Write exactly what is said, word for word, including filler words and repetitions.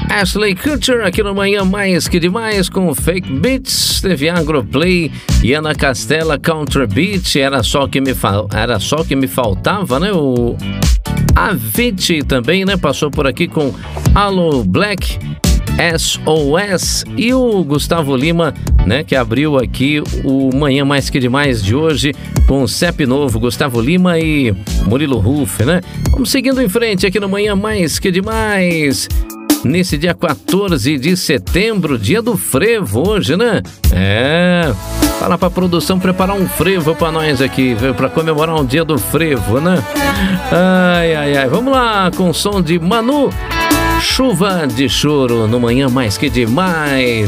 Ashley Kutcher aqui no Manhã Mais Que Demais com Fake Beats, teve Agroplay e Ana Castela Country Beat, era só que me fal... era só que me faltava, né? O Avicii também, né? Passou por aqui com Allo Black, S O S, e o Gustavo Lima, né, que abriu aqui o Manhã Mais Que Demais de hoje com o C E P novo, Gustavo Lima e Murilo Huff, né? Vamos seguindo em frente aqui no Manhã Mais Que Demais. Nesse dia quatorze de setembro, dia do frevo hoje, né? É, fala pra produção preparar um frevo pra nós aqui, viu? Pra comemorar o dia do frevo, né? Ai, ai, ai, vamos lá com o som de Manu, Chuva de Choro no Manhã Mais Que Demais.